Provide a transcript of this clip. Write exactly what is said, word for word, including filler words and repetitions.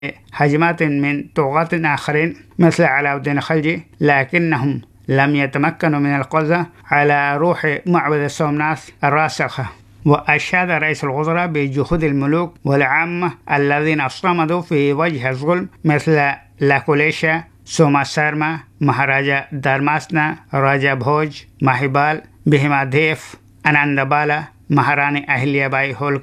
هجمات من طغاة آخرين مثل علاء الدين الخلجي، لكنهم لم يتمكنوا من القضاء على روح معبد السومناث الراسخة. وأشاد رئيس الوزراء بجهود الملوك والعامة الذين صمدوا في وجه الظلم مثل لاكوليشا، سوما سارما، مهاراجا دارماسنا، راجا بوج، ماهيبال، بهما ديف، أناندابالا، مهاراني أهلياباي هولكر.